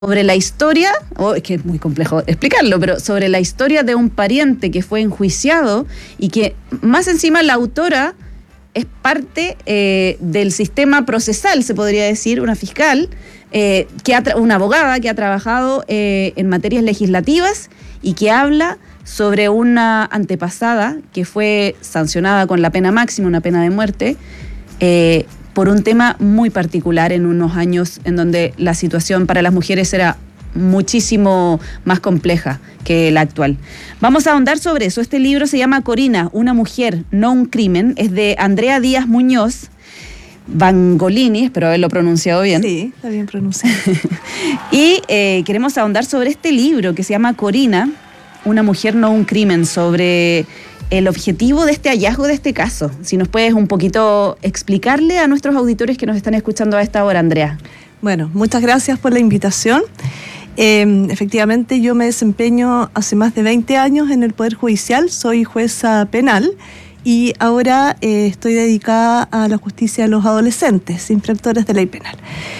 sobre la historia, es que es muy complejo explicarlo, pero sobre la historia de un pariente que fue enjuiciado y que más encima la autora es parte del sistema procesal, se podría decir, una fiscal, una abogada que ha trabajado en materias legislativas y que habla sobre una antepasada que fue sancionada con la pena máxima, una pena de muerte, por un tema muy particular en unos años en donde la situación para las mujeres era muchísimo más compleja que la actual. Vamos a ahondar sobre eso. Este libro se llama Corina, una mujer, no un crimen. Es de Andrea Díaz Muñoz Bangolini, espero haberlo pronunciado bien. Sí, está bien pronunciado. Y queremos ahondar sobre este libro que se llama Corina, una mujer, no un crimen, sobre el objetivo de este hallazgo de este caso. Si nos puedes un poquito explicarle a nuestros auditores que nos están escuchando a esta hora, Andrea. Bueno, muchas gracias por la invitación. Efectivamente, yo me desempeño hace más de 20 años en el Poder Judicial, soy jueza penal y ahora estoy dedicada a la justicia de los adolescentes, infractores de ley penal.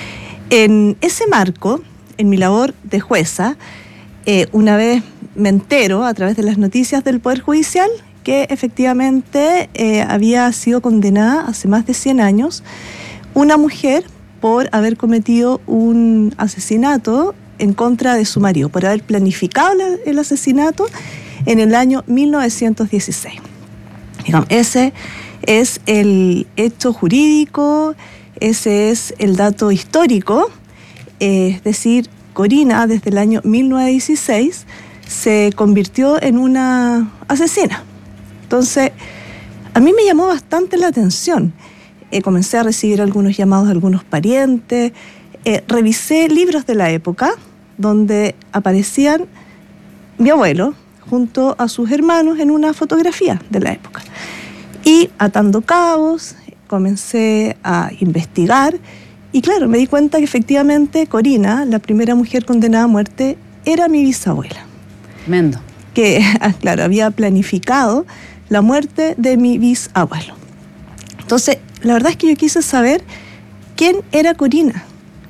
En ese marco, en mi labor de jueza, una vez me entero a través de las noticias del Poder Judicial que efectivamente había sido condenada hace más de 100 años una mujer por haber cometido un asesinato en contra de su marido, por haber planificado el asesinato en el año 1916. Digamos, ese es el hecho jurídico, ese es el dato histórico, es decir, Corina desde el año 1916 se convirtió en una asesina. Entonces, a mí me llamó bastante la atención. Comencé a recibir algunos llamados de algunos parientes, revisé libros de la época donde aparecían mi abuelo junto a sus hermanos en una fotografía de la época. Y atando cabos, comencé a investigar y claro, me di cuenta que efectivamente Corina, la primera mujer condenada a muerte, era mi bisabuela. Tremendo. Que, claro, había planificado la muerte de mi bisabuelo. Entonces, la verdad es que yo quise saber quién era Corina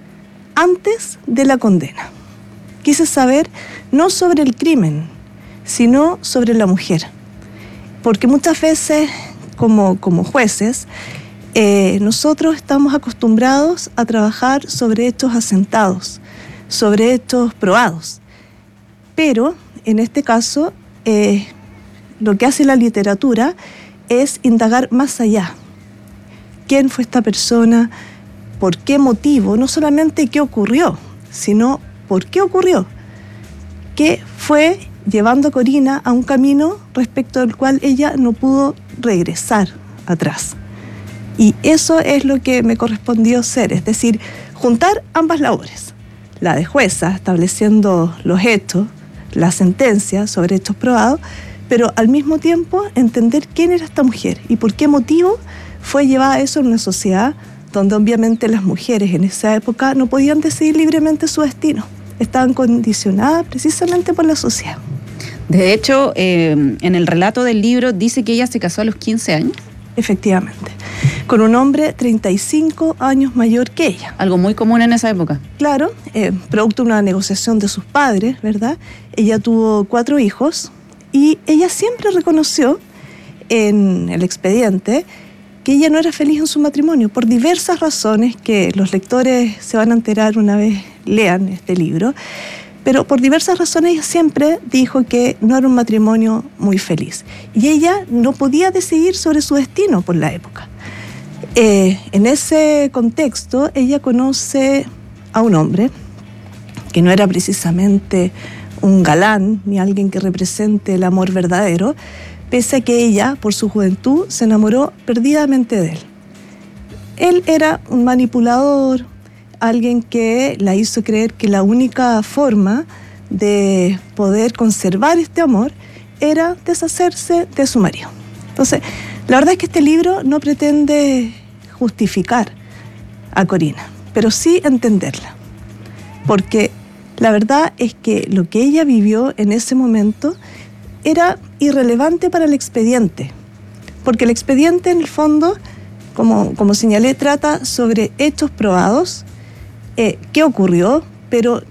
antes de la condena. Quise saber no sobre el crimen, sino sobre la mujer. Porque muchas veces, como jueces, nosotros estamos acostumbrados a trabajar sobre hechos asentados, sobre hechos probados. Pero, en este caso, lo que hace la literatura es indagar más allá. ¿Quién fue esta persona? ¿Por qué motivo? No solamente qué ocurrió, sino por qué ocurrió. ¿Qué fue llevando a Corina a un camino respecto al cual ella no pudo regresar atrás? Y eso es lo que me correspondió hacer, es decir, juntar ambas labores. La de jueza, estableciendo los hechos, la sentencia sobre hechos probados, pero al mismo tiempo entender quién era esta mujer y por qué motivo fue llevada a eso en una sociedad donde obviamente las mujeres en esa época no podían decidir libremente su destino. Estaban condicionadas precisamente por la sociedad. De hecho, en el relato del libro dice que ella se casó a los 15 años. Efectivamente, con un hombre 35 años mayor que ella. Algo muy común en esa época. Claro, producto de una negociación de sus padres, ¿verdad? Ella tuvo 4 hijos y ella siempre reconoció en el expediente que ella no era feliz en su matrimonio por diversas razones que los lectores se van a enterar una vez lean este libro, pero por diversas razones ella siempre dijo que no era un matrimonio muy feliz y ella no podía decidir sobre su destino por la época. En ese contexto ella conoce a un hombre que no era precisamente un galán ni alguien que represente el amor verdadero, pese a que ella, por su juventud, se enamoró perdidamente de él. Él era un manipulador, alguien que la hizo creer que la única forma de poder conservar este amor era deshacerse de su marido. Entonces, la verdad es que este libro no pretende justificar a Corina, pero sí entenderla. Porque la verdad es que lo que ella vivió en ese momento era irrelevante para el expediente, porque el expediente en el fondo, como señalé, trata sobre hechos probados, qué ocurrió, pero